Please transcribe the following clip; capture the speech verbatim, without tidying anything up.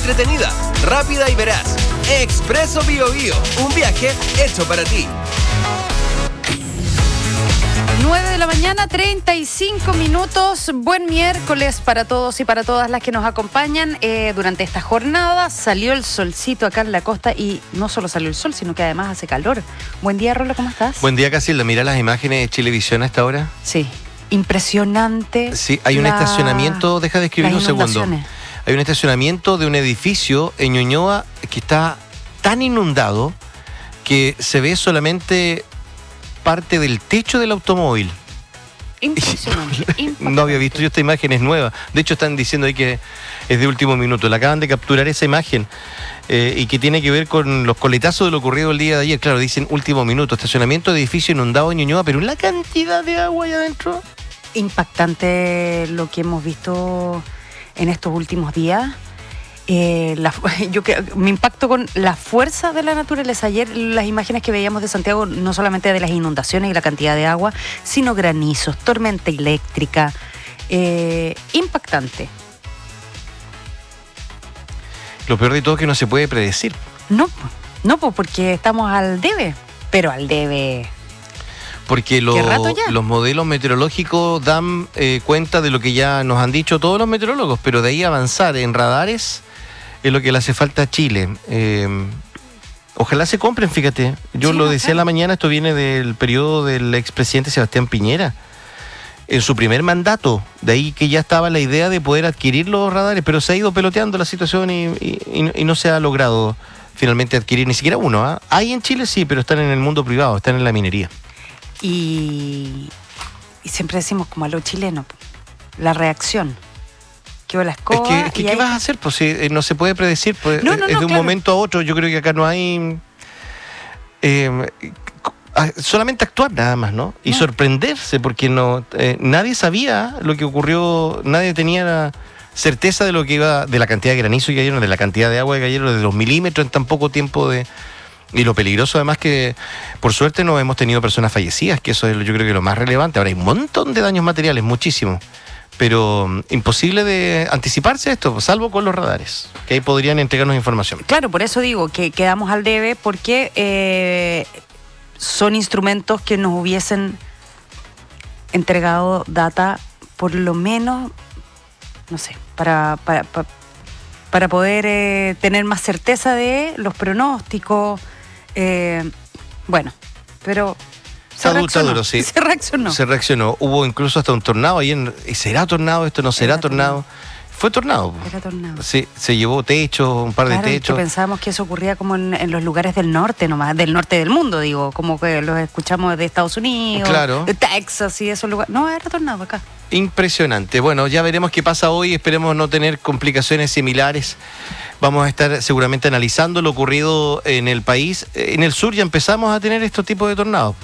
entretenida, rápida y veraz. Expreso Bio Bio, un viaje hecho para ti. nueve de la mañana, treinta y cinco minutos. Buen miércoles para todos y para todas las que nos acompañan eh, durante esta jornada. Salió el solcito acá en la costa y no solo salió el sol, sino que además hace calor. Buen día, Rolo, ¿cómo estás? Buen día, Casilda. Mira las imágenes de Chilevisión a esta hora. Sí, impresionante. Sí, hay un la... estacionamiento, deja de escribir un segundo. Hay un estacionamiento de un edificio en Ñuñoa que está tan inundado que se ve solamente parte del techo del automóvil. Impresionante. No había visto yo esta imagen, es nueva. De hecho están diciendo ahí que es de último minuto. Le acaban de capturar esa imagen eh, y que tiene que ver con los coletazos de lo ocurrido el día de ayer. Claro, dicen último minuto. Estacionamiento de edificio inundado en Ñuñoa, pero la cantidad de agua ahí adentro. Impactante lo que hemos visto en estos últimos días. Eh, la, yo que me impacto con la fuerza de la naturaleza. Ayer las imágenes que veíamos de Santiago, no solamente de las inundaciones y la cantidad de agua, sino granizos, tormenta eléctrica, eh, impactante. Lo peor de todo es que no se puede predecir. No, no, pues porque estamos al debe, pero al debe. Porque lo, los modelos meteorológicos dan eh, cuenta de lo que ya nos han dicho todos los meteorólogos, pero de ahí avanzar en radares es lo que le hace falta a Chile. Eh, ojalá se compren, fíjate. Yo sí, lo decía en la mañana, esto viene del periodo del expresidente Sebastián Piñera. En su primer mandato, de ahí que ya estaba la idea de poder adquirir los radares, pero se ha ido peloteando la situación y, y, y no se ha logrado finalmente adquirir ni siquiera uno. ¿eh? Hay en Chile sí, pero están en el mundo privado, están en la minería. Y, y siempre decimos como a lo chileno, la reacción. Que la escoba, es que, es que ¿qué hay... vas a hacer? Pues si, no se puede predecir, pues, no, no, es no, de un claro. momento a otro. Yo creo que acá no hay eh, solamente actuar nada más, ¿no? Y no. sorprenderse, porque no eh, nadie sabía lo que ocurrió, nadie tenía certeza de lo que iba, de la cantidad de granizo que cayeron, de la cantidad de agua que cayeron, de los milímetros en tan poco tiempo de... Y lo peligroso además que, por suerte, no hemos tenido personas fallecidas, que eso es yo creo que lo más relevante. Ahora hay un montón de daños materiales, muchísimos. Pero um, imposible de anticiparse a esto, salvo con los radares, que ahí podrían entregarnos información. Claro, por eso digo que quedamos al debe, porque eh, son instrumentos que nos hubiesen entregado data, por lo menos, no sé, para... para, para para poder eh, tener más certeza de los pronósticos. Eh, bueno, pero se está reaccionó. Duro, sí. Se reaccionó. Se reaccionó. Hubo incluso hasta un tornado ahí en... ¿Será tornado esto? ¿No será tornado? tornado? Fue tornado. Era tornado. Sí, se llevó techos, un par claro, de techos. Que pensábamos que eso ocurría como en, en los lugares del norte nomás, del norte del mundo, digo, como que los escuchamos de Estados Unidos, claro. de Texas y esos lugares. No, era tornado acá. Impresionante. Bueno, ya veremos qué pasa hoy. Esperemos no tener complicaciones similares. Vamos a estar seguramente analizando lo ocurrido en el país. En el sur ya empezamos a tener estos tipos de tornados.